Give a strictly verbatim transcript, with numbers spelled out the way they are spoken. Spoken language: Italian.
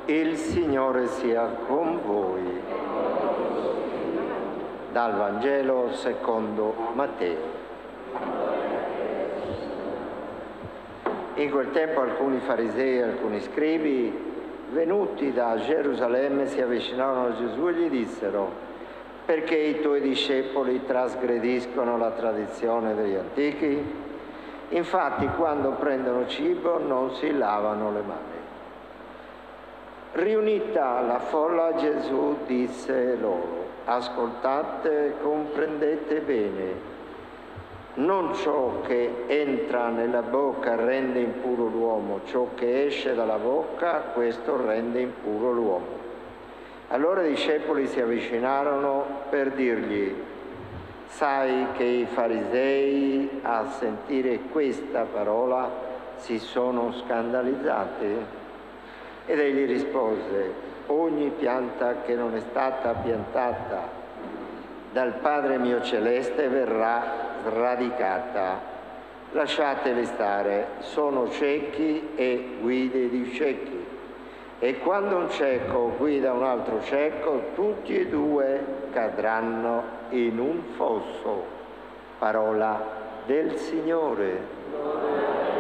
Il Signore sia con voi. Dal Vangelo secondo Matteo. In quel tempo alcuni farisei e alcuni scribi, venuti da Gerusalemme, si avvicinarono a Gesù e gli dissero: perché i tuoi discepoli trasgrediscono la tradizione degli antichi? Infatti, quando prendono cibo non si lavano le mani. Riunita la folla, Gesù disse loro: ascoltate e comprendete bene. Non ciò che entra nella bocca rende impuro l'uomo, ciò che esce dalla bocca, questo rende impuro l'uomo. Allora i discepoli si avvicinarono per dirgli: sai che i farisei a sentire questa parola si sono scandalizzati? Ed egli rispose: ogni pianta che non è stata piantata dal Padre mio celeste verrà sradicata. Lasciateli stare, sono ciechi e guide di ciechi. E quando un cieco guida un altro cieco, tutti e due cadranno in un fosso. Parola del Signore.